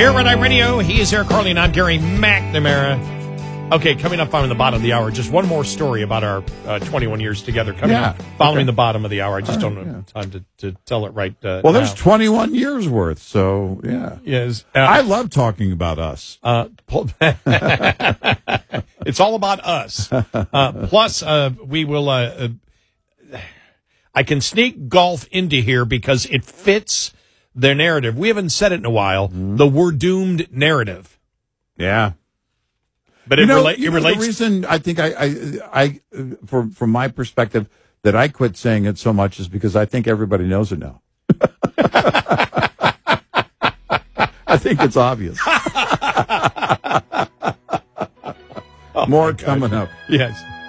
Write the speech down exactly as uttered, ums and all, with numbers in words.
Here at iRadio, he is Eric Carly, and I'm Gary McNamara. Okay, coming up on the bottom of the hour, just one more story about our uh, twenty-one years together. Coming yeah. up, following okay. the bottom of the hour. I just All don't right, have yeah. time to, to tell it right uh, Well, there's now. twenty-one years worth, so, yeah. Yes, uh, I love talking about us. Uh, it's all about us. Uh, plus, uh, we will... Uh, uh, I can sneak golf into here because it fits their narrative. We haven't said it in a while. Mm-hmm. The "we're doomed" narrative. Yeah. But you it, know, rela- you it know, relates. The reason I think I, I, I, from from my perspective, that I quit saying it so much is because I think everybody knows it now. I think it's obvious. Oh, More coming up. Yes.